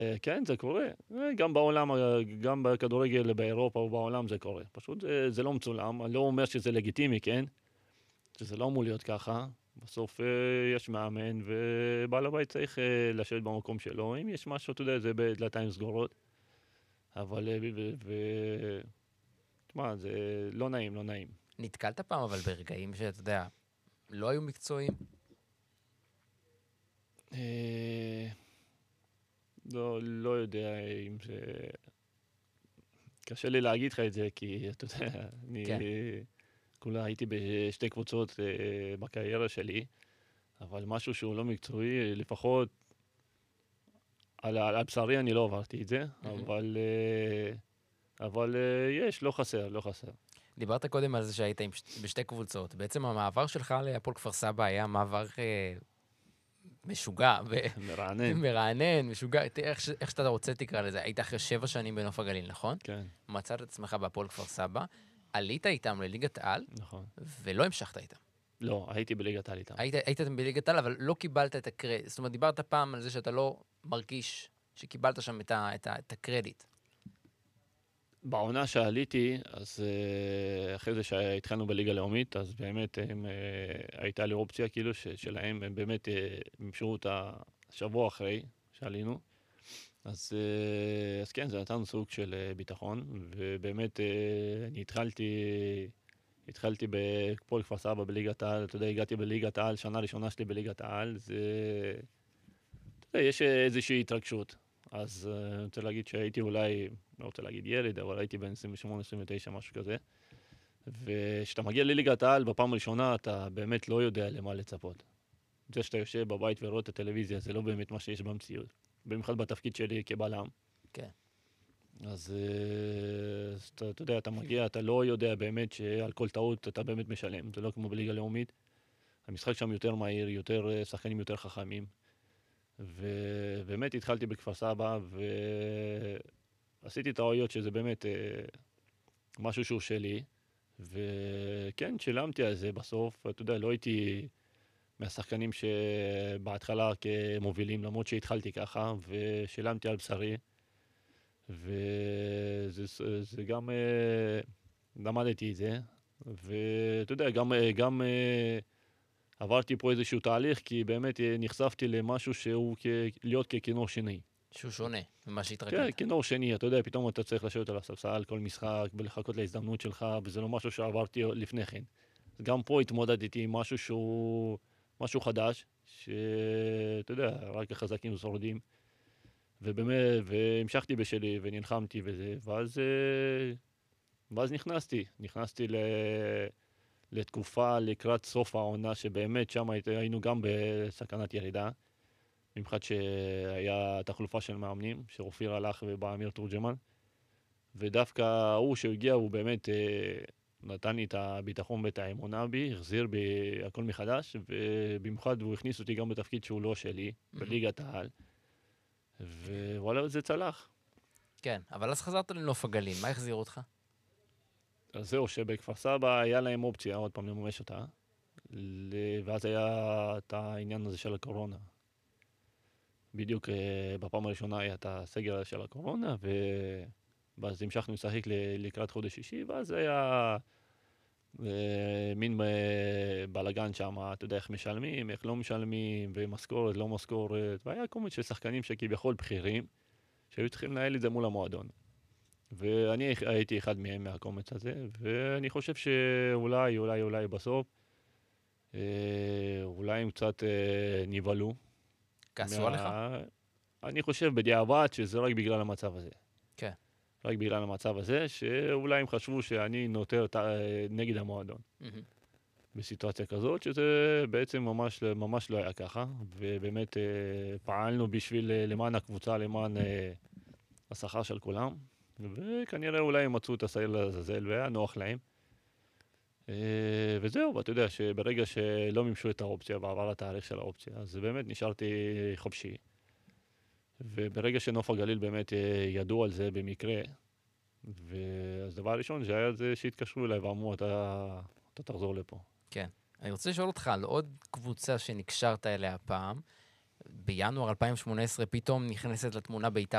כן, זה קורה. גם בעולם, גם בכדורגל באירופה ובעולם זה קורה. פשוט זה לא מצולם. אני לא אומר שזה לגיטימי, כן? שזה לא אמור להיות ככה. בסוף יש מאמן, ובעל הבית צריך לשבת במקום שלו. אם יש משהו, אתה יודע, זה בדלתיים סגורות. אבל, תשמע, זה לא נעים, לא נעים. נתקלת פעם, אבל ברגעים שאתה יודע, לא היו מקצועיים? לא יודע אם זה... קשה לי להגיד לך את זה, כי אתה יודע, אני כן. כולה הייתי בשתי קבוצות בקריירה שלי, אבל משהו שהוא לא מקצועי, לפחות על בשרי אני לא עברתי את זה, אבל יש, לא חסר, לא חסר. דיברת קודם על זה שהיית בשתי קבוצות. בעצם המעבר שלך להפועל כפר סבא היה מעבר משוגע. מרענן. מרענן, משוגע. איך שאתה רוצה תקרא לזה. היית אחרי 7 שנים בנוף הגליל, נכון? כן. מצאת את עצמך בהפועל כפר סבא. עלית איתם לליגת העל, נכון. ולא המשכת איתם. לא, הייתי בליגת העל איתם. היית בליגת העל, אבל לא קיבלת את הקרדיט. זאת אומרת, דיברת פעם על זה שאתה לא מרגיש שקיבלת שם את הקרדיט. בעונה שעליתי, אז אחרי זה שהתחלנו בליגה לאומית, אז באמת הייתה לי אופציה כאילו שלהם, הם באמת המשכו את השבוע אחרי שעלינו. אז כן, זה נתן סוג של ביטחון, ובאמת אני התחלתי בפועל כפר סבא בליגת העל, אתה יודע, הגעתי בליגת העל, שנה ראשונה שלי בליגת העל, אתה יודע, יש איזושהי התרגשות. אז אני רוצה להגיד שהייתי אולי, לא רוצה להגיד ילד, אבל הייתי בין 28-29, משהו כזה. וכשאתה מגיע לליגת העל בפעם הראשונה, אתה באמת לא יודע למה לצפות. זה שאתה יושב בבית ורואה את הטלוויזיה, זה לא באמת מה שיש במציאות. במיוחד בתפקיד שלי כבלם. כן. אז אתה יודע, אתה מגיע, אתה לא יודע באמת שעל כל טעות אתה באמת משלם. זה לא כמו בליגה לאומית. המשחק שם יותר מהיר, יותר שחקנים יותר חכמים. ובאמת התחלתי בכפר סבא, ועשיתי טעויות שזה באמת משהו שהוא שלי. וכן, שילמתי על זה בסוף. אתה יודע, לא הייתי מהשחקנים שבהתחלה כמובילים, למרות שהתחלתי ככה, ושילמתי על בשרי. וזה גם למדתי את זה, ואתה יודע, גם עברתי פה איזשהו תהליך, כי באמת נחשפתי למשהו שהוא להיות ככינור שני. שהוא שונה ממה כן, שהתרגלת. כינור שני, אתה יודע, פתאום אתה צריך לשבת על הספסל כל משחק, ולחכות להזדמנות שלך, וזה לא משהו שעברתי לפני כן. אז גם פה התמודדתי עם משהו שהוא משהו חדש, שאתה יודע, רק החזקים שורדים. ובאמת, והמשכתי בשלי ונלחמתי בזה, ואז נכנסתי לתקופה לקראת סוף העונה, שבאמת שם היינו גם בסכנת ירידה, במיוחד שהיה תחלופה של מאמנים, שאופיר הלך ובא אמיר תורג'מן, ודווקא הוא שהגיע, הוא באמת נתן לי את הביטחון ואת האמונה בי, החזיר בי הכל מחדש, ובמיוחד הוא הכניס אותי גם בתפקיד שהוא לא שלי, בליגת העל. ווואלה, זה צלח. כן, אבל אז חזרת לנוף הגליל, מה החזיר אותך? אז זהו, שבכפר סבא היה להם אופציה, עוד פעם לממש אותה, ואז היה את העניין הזה של הקורונה. בדיוק בפעם הראשונה היה את הסגר של הקורונה, ואז המשכנו לשחק לקראת חודש שישי, ואז היה מין בלגן שם, אתה יודע איך משלמים, איך לא משלמים, ומשכורת, לא משכורת, והיה כל מיני שחקנים שכביכול בכירים, שהיו צריכים לנהל את זה מול המועדון. ואני הייתי אחד מהם מהקומץ הזה, ואני חושב שאולי בסוף, אולי הם קצת נבהלו. כעסו עליך? אני חושב בדיעבד שזה רק בגלל המצב הזה. כן. רק בגלל המצב הזה, שאולי הם חשבו שאני נותר נגד המועדון. בסיטואציה כזאת, שזה בעצם ממש לא היה ככה, ובאמת פעלנו למען הקבוצה, למען השכר של כולם, וכנראה אולי הם מצאו את השעיר לעזאזל והיה נוח להם. וזהו, ואתה יודע שברגע שלא מימשו את האופציה ועבר התאריך של האופציה, אז באמת נשארתי חופשי. וברגע שנוף הגליל באמת ידעו על זה במקרה, אז דבר ראשון שהיה זה שהתקשרו אליי ואמרו, אתה תחזור לפה. כן. אני רוצה לשאול אותך על עוד קבוצה שנקשרת אליה פעם. בינואר 2018 פתאום נכנסת לתמונה בית"ר